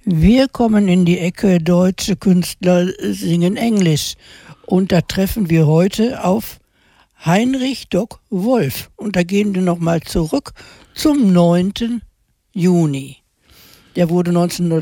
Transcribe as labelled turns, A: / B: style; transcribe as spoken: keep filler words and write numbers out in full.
A: Wir kommen in die Ecke deutsche Künstler singen Englisch und da treffen wir heute auf Heinrich Doc Wolf und da gehen wir nochmal zurück zum neunten Juni. Der wurde neunzehnhundertfünfundachtzig